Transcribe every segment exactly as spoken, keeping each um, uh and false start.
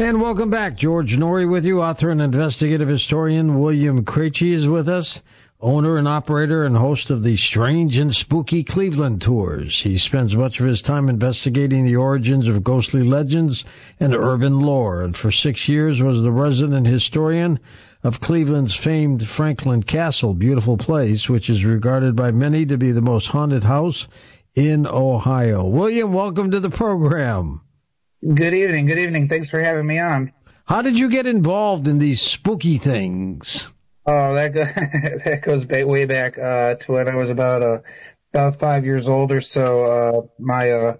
And welcome back. George Noory with you. Author and investigative historian William Krejci is with us. Owner and operator and host of the Strange and Spooky Cleveland Tours. He spends much of his time investigating the origins of ghostly legends and urban lore, and for six years was the resident historian of Cleveland's famed Franklin Castle, beautiful place, which is regarded by many to be the most haunted house in Ohio. William, welcome to the program. Good evening. Good evening. Thanks for having me on. How did you get involved in these spooky things? Oh, that go, that goes way, way back uh, to when I was about uh, about five years old or so. Uh, my uh,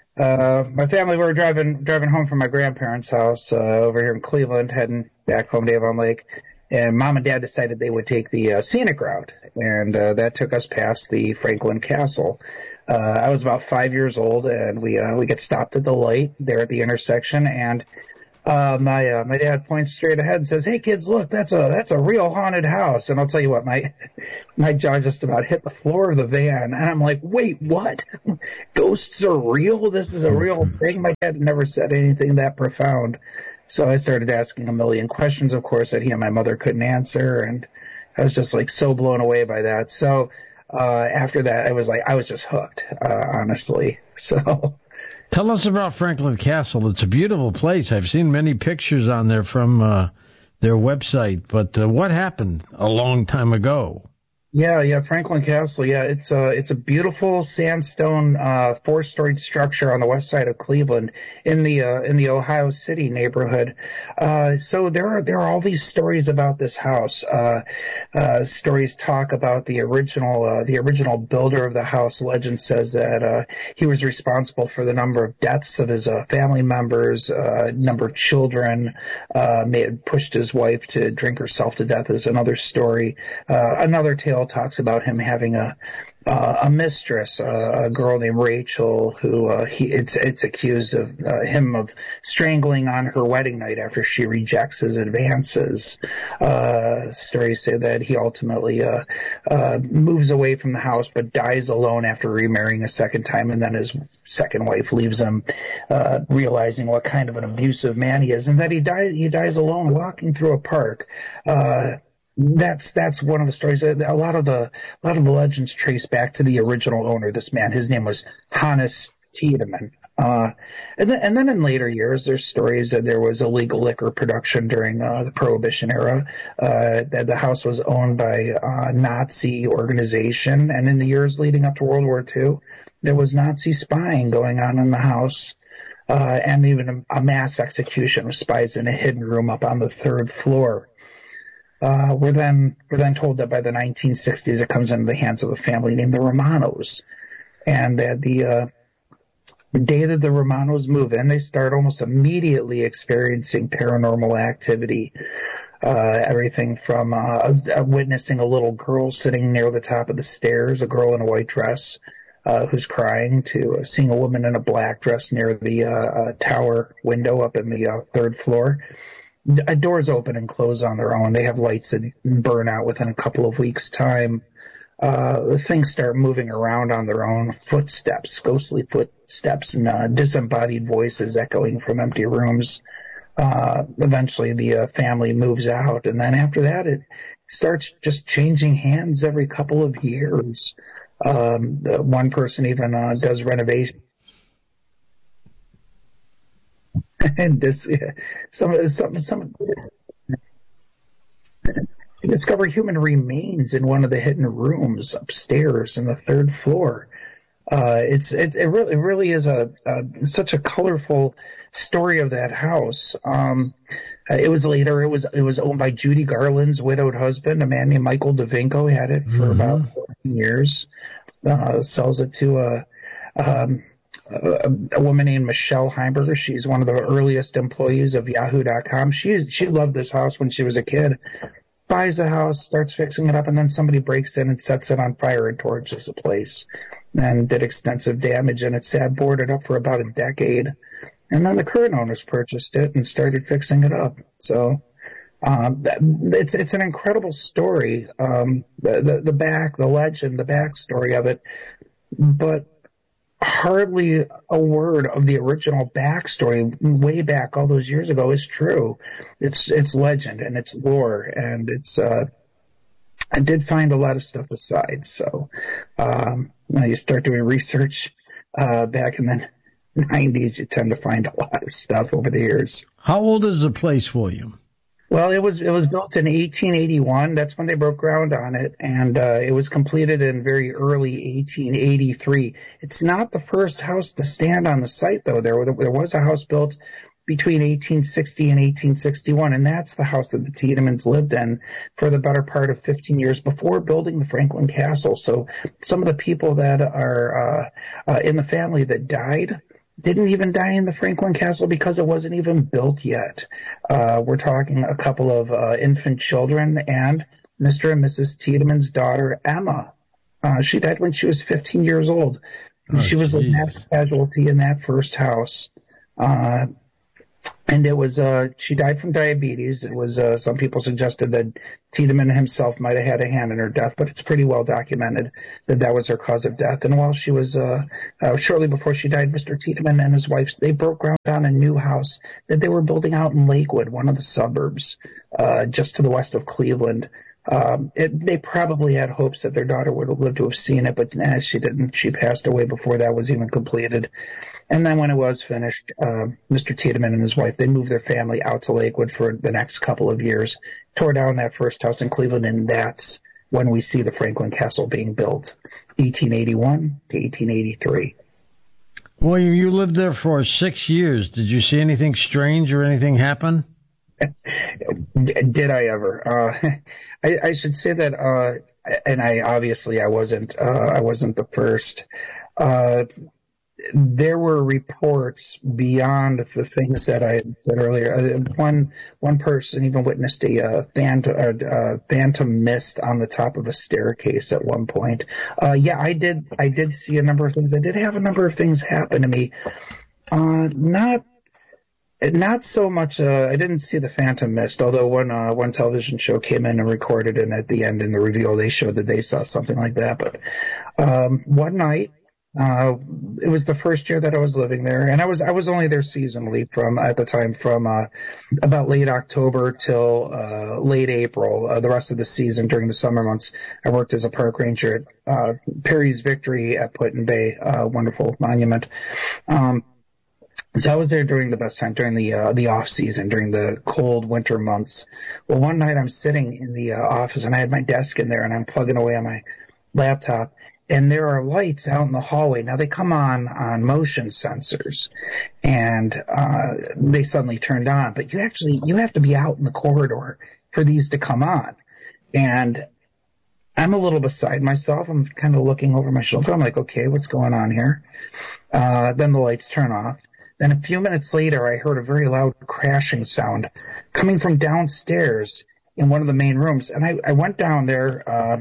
uh, my family we were driving driving home from my grandparents' house uh, over here in Cleveland, heading back home to Avon Lake, and Mom and Dad decided they would take the uh, scenic route, and uh, that took us past the Franklin Castle. Uh, I was about five years old, and we uh, we get stopped at the light there at the intersection, and uh, my uh, my dad points straight ahead and says, "Hey kids, look, that's a that's a real haunted house." And I'll tell you what, my my jaw just about hit the floor of the van, and I'm like, "Wait, what? Ghosts are real? This is a real thing?" My dad never said anything that profound, so I started asking a million questions, of course, that he and my mother couldn't answer, and I was just like so blown away by that. So. Uh, after that, I was like, I was just hooked, uh, honestly. So, tell us about Franklin Castle. It's a beautiful place. I've seen many pictures on there from uh, their website. But uh, what happened a long time ago? Yeah, yeah, Franklin Castle. Yeah, it's a it's a beautiful sandstone uh, four-storied structure on the west side of Cleveland in the uh, in the Ohio City neighborhood. Uh, so there are there are all these stories about this house. Uh, uh, stories talk about the original uh, the original builder of the house. Legend says that uh, he was responsible for the number of deaths of his uh, family members, uh, number of children. Uh, may have pushed his wife to drink herself to death is another story. Uh, another tale talks about him having a uh, a mistress, uh, a girl named Rachel, who uh, he it's it's accused of uh, him of strangling on her wedding night after she rejects his advances. Uh, stories say that he ultimately uh, uh, moves away from the house but dies alone after remarrying a second time, and then his second wife leaves him, uh, realizing what kind of an abusive man he is, and that he dies he dies alone walking through a park. Uh, That's that's one of the stories. A lot of the a lot of the legends trace back to the original owner. This man, his name was Hannes Tiedemann. Uh, and then and then in later years, there's stories that there was illegal liquor production during uh, the Prohibition era. Uh, that the house was owned by a Nazi organization, and in the years leading up to World War Two, there was Nazi spying going on in the house. Uh, and even a, a mass execution of spies in a hidden room up on the third floor. Uh, we're then we're then told that by the nineteen sixties it comes into the hands of a family named the Romanos, and that the uh, the day that the Romanos move in, they start almost immediately experiencing paranormal activity. Uh, everything from uh, uh, witnessing a little girl sitting near the top of the stairs, a girl in a white dress uh, who's crying, to uh, seeing a woman in a black dress near the uh, uh, tower window up in the uh, third floor. Doors open and close on their own. They have lights that burn out within a couple of weeks' time. Uh, things start moving around on their own. Footsteps, ghostly footsteps, and uh, disembodied voices echoing from empty rooms. Uh, eventually, the uh, family moves out, and then after that, it starts just changing hands every couple of years. Um, the one person even uh, does renovation. And this, yeah, some, some, some, you discover human remains in one of the hidden rooms upstairs in the third floor. Uh, it's, it, it really, it really is a, a, such a colorful story of that house. Um, it was later, it was, it was owned by Judy Garland's widowed husband, a man named Michael DeVinco, had it for mm-hmm. about fourteen years, uh, sells it to a, um, A, a woman named Michelle Heimberger. She's one of the earliest employees of Yahoo dot com. She she loved this house when she was a kid. Buys a house, starts fixing it up, and then somebody breaks in and sets it on fire and torches the place and did extensive damage, and it sat boarded up for about a decade. And then the current owners purchased it and started fixing it up. So um, that, it's it's an incredible story. Um, the, the the back, the legend, the backstory of it, but hardly a word of the original backstory way back all those years ago is true. It's it's legend and it's lore, and it's uh, I did find a lot of stuff aside. So um, when you start doing research uh, back in the nineties, you tend to find a lot of stuff over the years. How old is the place, William? Well, it was it was built in eighteen eighty-one. That's when they broke ground on it, and uh, it was completed in very early eighteen eighty-three. It's not the first house to stand on the site, though. There, there was a house built between eighteen sixty and eighteen sixty-one, and that's the house that the Tiedemans lived in for the better part of fifteen years before building the Franklin Castle. So some of the people that are uh, uh, in the family that died didn't even die in the Franklin Castle because it wasn't even built yet. Uh, we're talking a couple of uh, infant children and Mister and Missus Tiedeman's daughter, Emma. Uh, she died when she was fifteen years old. Oh, she was geez. a mass casualty in that first house. Uh, and it was, uh, she died from diabetes. It was, uh, some people suggested that Tiedeman himself might have had a hand in her death, but it's pretty well documented that that was her cause of death. And while she was, uh, uh shortly before she died, Mister Tiedeman and his wife, they broke ground on a new house that they were building out in Lakewood, one of the suburbs, uh, just to the west of Cleveland. Um, it, they probably had hopes that their daughter would have lived to have seen it, but nah, she didn't. She passed away before that was even completed. And then when it was finished, uh, Mister Tiedeman and his wife, they moved their family out to Lakewood for the next couple of years, tore down that first house in Cleveland, and that's when we see the Franklin Castle being built, eighteen eighty-one to eighteen eighty-three. William, you lived there for six years. Did you see anything strange or anything happen? Did I ever? Uh, I, I should say that, uh, and I obviously I wasn't. Uh, I wasn't the first. Uh, there were reports beyond the things that I said earlier. Uh, one one person even witnessed a uh, phantom, uh, phantom mist on the top of a staircase at one point. Uh, yeah, I did. I did see a number of things. I did have a number of things happen to me. Uh, not. Not so much. Uh, I didn't see the Phantom Mist, although one uh, one television show came in and recorded, and at the end in the reveal they showed that they saw something like that. But um, one night, uh, it was the first year that I was living there, and I was I was only there seasonally from at the time from uh, about late October till uh, late April. Uh, the rest of the season during the summer months, I worked as a park ranger at uh, Perry's Victory at Put-in-Bay, uh, wonderful monument. Um, So I was there during the best time, during the uh, the off season, during the cold winter months. Well, one night I'm sitting in the uh, office and I had my desk in there and I'm plugging away on my laptop, and there are lights out in the hallway. Now they come on on motion sensors, and uh, they suddenly turned on. But you actually you have to be out in the corridor for these to come on, and I'm a little beside myself. I'm kind of looking over my shoulder. I'm like, okay, what's going on here? Uh, then the lights turn off. Then a few minutes later, I heard a very loud crashing sound coming from downstairs in one of the main rooms. And I, I went down there uh,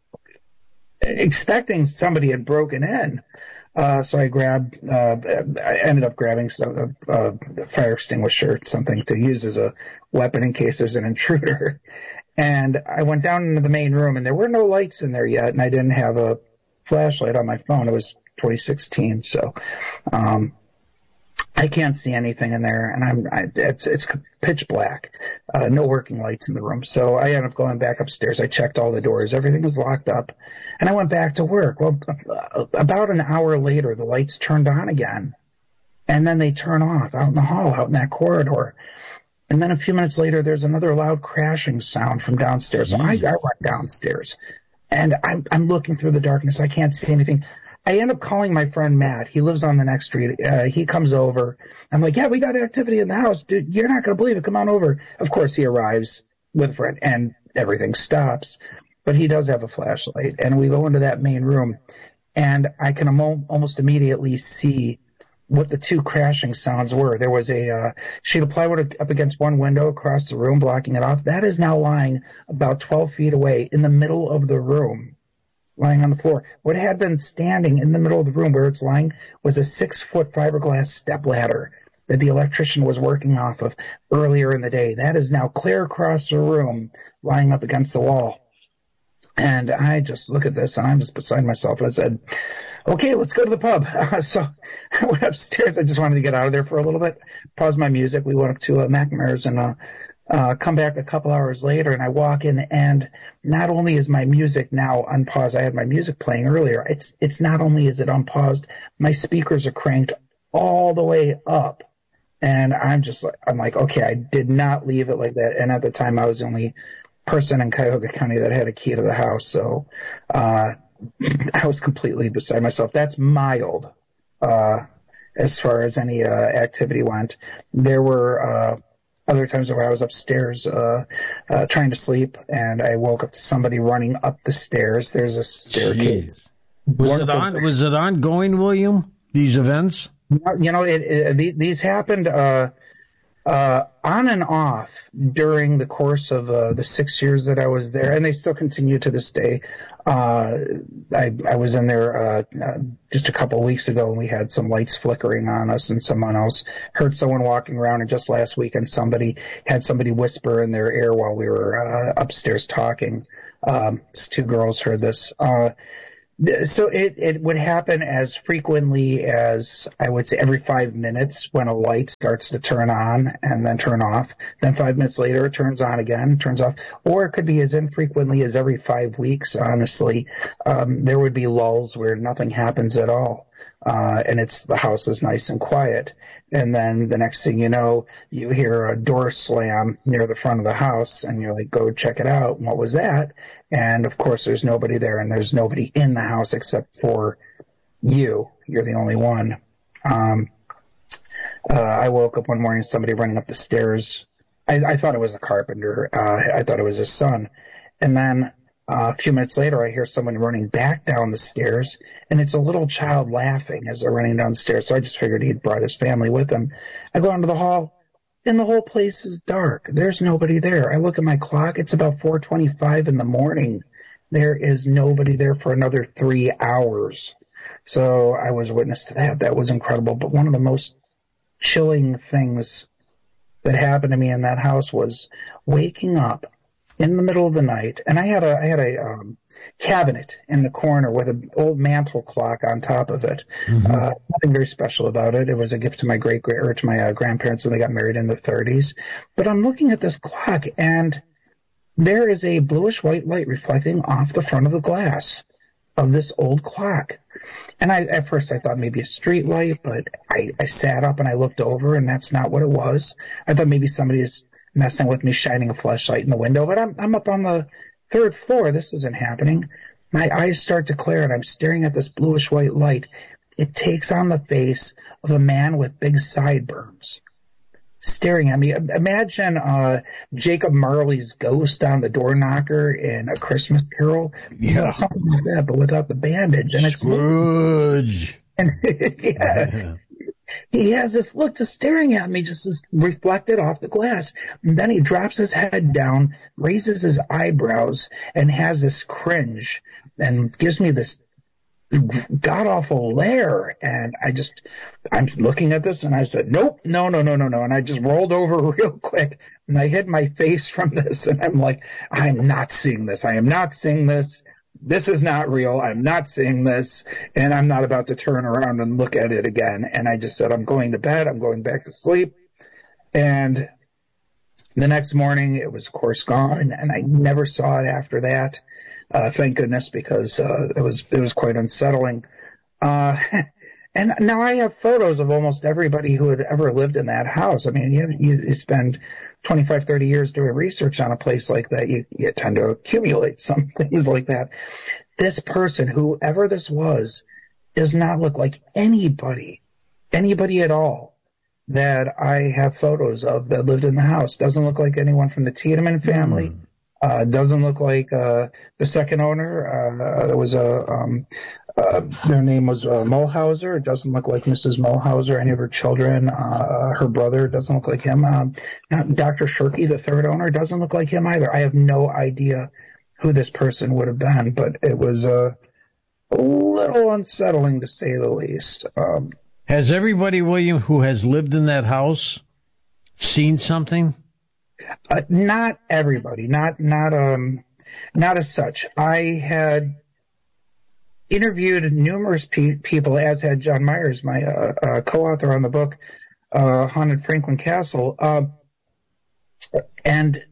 expecting somebody had broken in. Uh, so I grabbed, uh, I ended up grabbing some, uh, a fire extinguisher, something to use as a weapon in case there's an intruder. And I went down into the main room, and there were no lights in there yet, and I didn't have a flashlight on my phone. It was twenty sixteen, so um I can't see anything in there, and I'm I, it's it's pitch black, uh, no working lights in the room. So I ended up going back upstairs. I checked all the doors, everything was locked up, and I went back to work. Well, about an hour later, the lights turned on again, and then they turn off out in the hall, out in that corridor. And then a few minutes later, there's another loud crashing sound from downstairs. So I, I went downstairs, and I'm I'm looking through the darkness. I can't see anything. I end up calling my friend Matt. He lives on the next street. Uh, he comes over. I'm like, yeah, we got activity in the house. Dude, you're not going to believe it. Come on over. Of course, he arrives with a friend, and everything stops. But he does have a flashlight. And we go into that main room, and I can am- almost immediately see what the two crashing sounds were. There was a uh, sheet of plywood up against one window across the room, blocking it off. That is now lying about twelve feet away in the middle of the room, lying on the floor. What had been standing in the middle of the room where it's lying was a six-foot fiberglass stepladder that the electrician was working off of earlier in the day. That is now clear across the room, lying up against the wall. And I just look at this, and I'm just beside myself. And I said, okay, let's go to the pub. Uh, so I went upstairs. I just wanted to get out of there for a little bit, paused my music. We went up to uh, McNamara's and uh, uh, come back a couple hours later, and I walk in, and not only is my music now unpaused, I had my music playing earlier. It's it's not only is it unpaused, my speakers are cranked all the way up. And I'm just like, I'm like, okay, I did not leave it like that. And at the time, I was the only person in Cuyahoga County that had a key to the house. So, uh, I was completely beside myself. That's mild, uh, as far as any, uh, activity went. There were, uh, other times where I was upstairs, uh, uh, trying to sleep, and I woke up to somebody running up the stairs. There's a staircase. Jeez. Was it on, was it ongoing, William, these events? You know, it, it, these happened uh, uh, on and off during the course of uh, the six years that I was there, and they still continue to this day. Uh, I, I was in there uh, uh, just a couple of weeks ago, and we had some lights flickering on us, and someone else heard someone walking around. And just last weekend, somebody had somebody whisper in their ear while we were uh, upstairs talking. Um, two girls heard this. Uh, So it, it would happen as frequently as, I would say, every five minutes when a light starts to turn on and then turn off. Then five minutes later, it turns on again, turns off. Or it could be as infrequently as every five weeks, honestly. Um, there would be lulls where nothing happens at all. Uh, and it's, the house is nice and quiet. And then the next thing you know, you hear a door slam near the front of the house, and you're like, go check it out. And what was that? And of course, there's nobody there, and there's nobody in the house except for you. You're the only one. Um, uh, I woke up one morning, somebody running up the stairs. I, I thought it was a carpenter. Uh, I thought it was his son. And then Uh, a few minutes later, I hear someone running back down the stairs, and it's a little child laughing as they're running down the stairs. So I just figured he'd brought his family with him. I go into the hall, and the whole place is dark. There's nobody there. I look at my clock. It's about four twenty-five in the morning. There is nobody there for another three hours. So I was witness to that. That was incredible. But one of the most chilling things that happened to me in that house was waking up in the middle of the night, and I had a I had a um, cabinet in the corner with an old mantle clock on top of it. Mm-hmm. Uh, nothing very special about it. It was a gift to my great or to my uh, grandparents when they got married in the thirties. But I'm looking at this clock, and there is a bluish white light reflecting off the front of the glass of this old clock. And I at first I thought maybe a street light, but I, I sat up and I looked over, and that's not what it was. I thought maybe somebody is messing with me, shining a flashlight in the window, but I'm I'm up on the third floor. This isn't happening. My eyes start to clear, and I'm staring at this bluish white light. It takes on the face of a man with big sideburns, staring at me. Imagine uh, Jacob Marley's ghost on the door knocker in A Christmas Carol, yeah, you know, something like that, but without the bandage. And it's Scrooge. And yeah. yeah. He has this look just staring at me, just as reflected off the glass. And then he drops his head down, raises his eyebrows, and has this cringe and gives me this god-awful glare. And I just, I'm looking at this, and I said, nope, no, no, no, no, no. And I just rolled over real quick, and I hid my face from this, and I'm like, I'm not seeing this. I am not seeing this. This is not real. I'm not seeing this, and I'm not about to turn around and look at it again. And I just said, I'm going to bed. I'm going back to sleep. And the next morning, it was, of course, gone, and I never saw it after that. Uh, thank goodness, because uh, it was it was quite unsettling. Uh, and now I have photos of almost everybody who had ever lived in that house. I mean, you you, you spend twenty-five, thirty years doing research on a place like that, you, you tend to accumulate some things like that. This person, whoever this was, does not look like anybody, anybody at all that I have photos of that lived in the house. Doesn't look like anyone from the Tiedemann family. Mm. Uh, doesn't look like uh, the second owner. Uh, there was a um, uh, their name was uh, Mulhauser. It doesn't look like Missus Mulhauser. Any of her children. Uh, her brother doesn't look like him. Um, Doctor Shirky, the third owner, doesn't look like him either. I have no idea who this person would have been, but it was uh, a little unsettling to say the least. Um, has everybody, William, who has lived in that house seen something? Uh, not everybody, not not um, not as such. I had interviewed numerous pe- people, as had John Myers, my uh, uh, co-author on the book, uh, Haunted Franklin Castle. Uh, and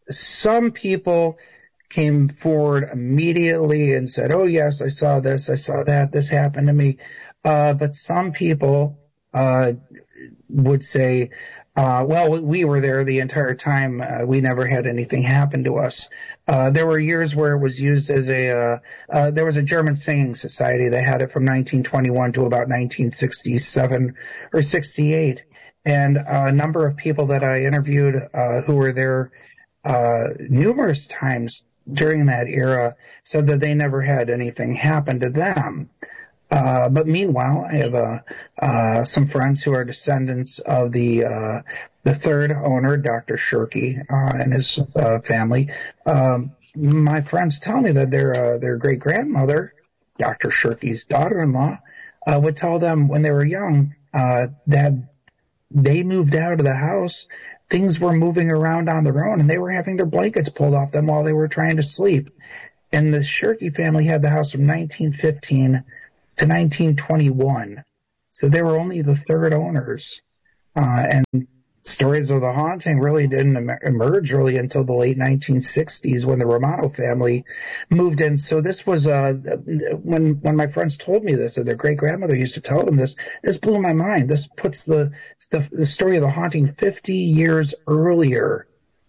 some people came forward immediately and said, oh, yes, I saw this, I saw that, this happened to me. Uh, but some people uh, would say, uh, well, we were there the entire time. Uh, we never had anything happen to us. Uh, there were years where it was used as a, uh, uh, there was a German singing society. They had it from nineteen twenty-one to about nineteen sixty-seven or sixty-eight. And a number of people that I interviewed uh, who were there uh, numerous times during that era said that they never had anything happen to them. Uh, but meanwhile, I have uh, uh, some friends who are descendants of the uh, the third owner, Doctor Shirky, uh, and his uh, family. Um, my friends tell me that their uh, their great grandmother, Doctor Shirky's daughter-in-law, uh, would tell them when they were young uh, that they moved out of the house. Things were moving around on their own, and they were having their blankets pulled off them while they were trying to sleep. And the Shirky family had the house from nineteen fifteen to nineteen twenty-one. So they were only the third owners. Uh, and stories of the haunting really didn't em- emerge really until the late nineteen sixties when the Romano family moved in. So this was, uh, when, when my friends told me this, and their great grandmother used to tell them this, this blew my mind. This puts the, the, the story of the haunting fifty years earlier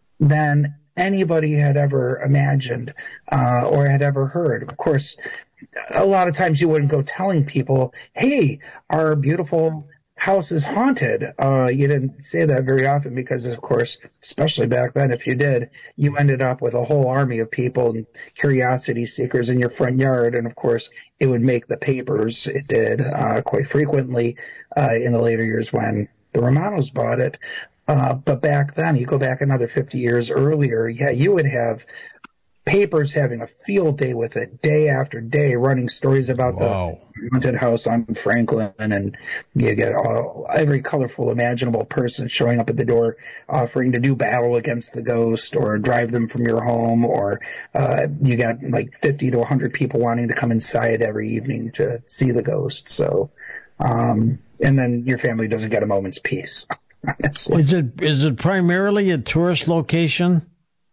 than anybody had ever imagined, uh, or had ever heard. Of course, a lot of times you wouldn't go telling people, hey, our beautiful house is haunted. Uh, you didn't say that very often because, of course, especially back then, if you did, you ended up with a whole army of people and curiosity seekers in your front yard. And, of course, it would make the papers. It did uh, quite frequently uh, in the later years when the Romanos bought it. Uh, but back then, you go back another fifty years earlier, yeah, you would have papers having a field day with it day after day, running stories about wow. the haunted house on Franklin, and you get all, every colorful imaginable person showing up at the door offering to do battle against the ghost or drive them from your home, or uh, you got like fifty to one hundred people wanting to come inside every evening to see the ghost. So, um, and then your family doesn't get a moment's peace. Honestly. Is it is it primarily a tourist location?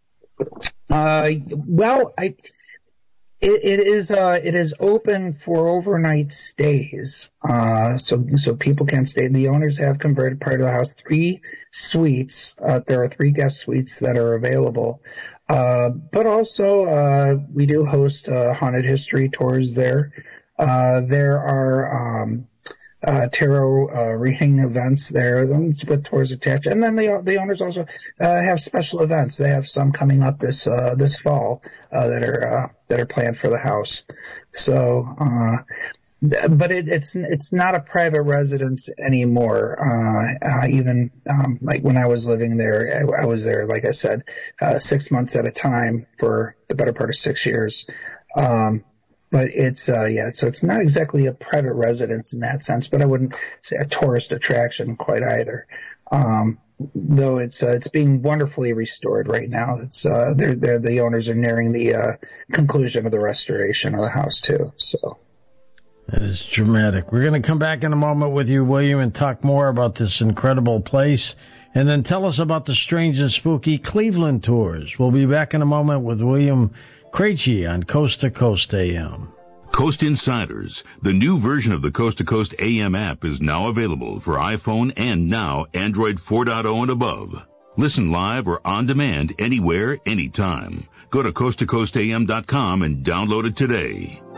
Uh, well, I, it, it is, uh, it is open for overnight stays. Uh, so, so people can stay. The owners have converted part of the house, three suites. Uh, there are three guest suites that are available. Uh, but also, uh, we do host, uh, haunted history tours there. Uh, there are, um, Uh, tarot uh, reading events there with tours attached, and then the the owners also uh, have special events. They have some coming up this uh, this fall uh, that are uh, that are planned for the house. So, uh, but it, it's it's not a private residence anymore. Uh, uh, even um, like when I was living there, I, I was there, like I said, uh, six months at a time for the better part of six years. Um, But it's, uh, yeah, so it's not exactly a private residence in that sense, but I wouldn't say a tourist attraction quite either. Um, though it's, uh, it's being wonderfully restored right now. It's, uh, they're, they're, the owners are nearing the, uh, conclusion of the restoration of the house too, so. That is dramatic. We're going to come back in a moment with you, William, and talk more about this incredible place. And then tell us about the strange and spooky Cleveland tours. We'll be back in a moment with William Krejci on Coast to Coast A M. Coast Insiders, the new version of the Coast to Coast A M app, is now available for iPhone and now Android four point oh and above. Listen live or on demand anywhere, anytime. Go to coast to coast a m dot com and download it today.